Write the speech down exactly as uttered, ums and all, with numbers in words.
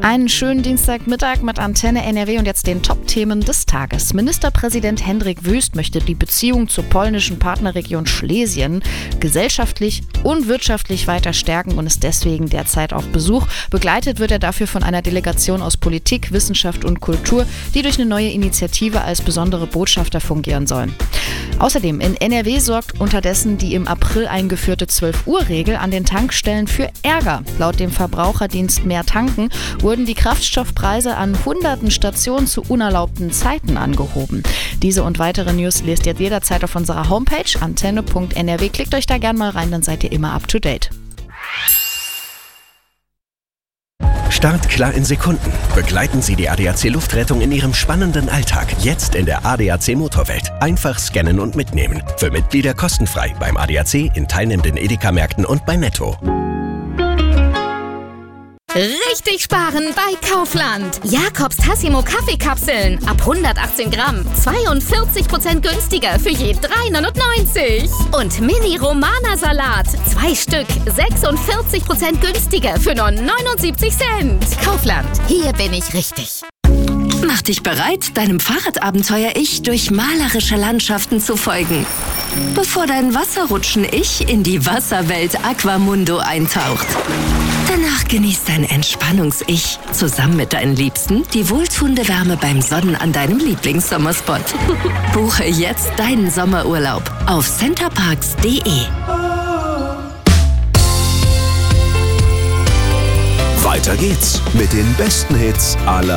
Einen schönen Dienstagmittag mit Antenne N R W und jetzt den Top-Themen des Tages. Ministerpräsident Hendrik Wüst möchte die Beziehung zur polnischen Partnerregion Schlesien gesellschaftlich und wirtschaftlich weiter stärken und ist deswegen derzeit auf Besuch. Begleitet wird er dafür von einer Delegation aus Politik, Wissenschaft und Kultur, die durch eine neue Initiative als besondere Botschafter fungieren sollen. Außerdem in N R W sorgt unterdessen die im April eingeführte zwölf-Uhr-Regel an den Tankstellen für Ärger. Laut dem Verbraucherdienst Mehr Tanken wurden die Kraftstoffpreise an hunderten Stationen zu unerlaubten Zeiten angehoben. Diese und weitere News lest ihr jederzeit auf unserer Homepage antenne punkt n r w. Klickt euch da gern mal rein, dann seid ihr immer up to date. Start klar in Sekunden. Begleiten Sie die A D A C Luftrettung in Ihrem spannenden Alltag. Jetzt in der A D A C Motorwelt. Einfach scannen und mitnehmen. Für Mitglieder kostenfrei beim A D A C, in teilnehmenden Edeka-Märkten und bei Netto. Richtig sparen bei Kaufland. Jakobs Tassimo Kaffeekapseln ab hundertachtzehn Gramm. zweiundvierzig Prozent günstiger für je drei neunundneunzig. Und Mini Romana Salat. Zwei Stück. sechsundvierzig Prozent günstiger für nur neunundsiebzig Cent. Kaufland. Hier bin ich richtig. Mach dich bereit, deinem Fahrradabenteuer-Ich durch malerische Landschaften zu folgen. Bevor dein Wasserrutschen-Ich in die Wasserwelt Aquamundo eintaucht. Danach genießt dein Entspannungs-Ich zusammen mit deinen Liebsten die wohltuende Wärme beim Sonnen an deinem Lieblingssommerspot. Buche jetzt deinen Sommerurlaub auf centerparks punkt de. Weiter geht's mit den besten Hits aller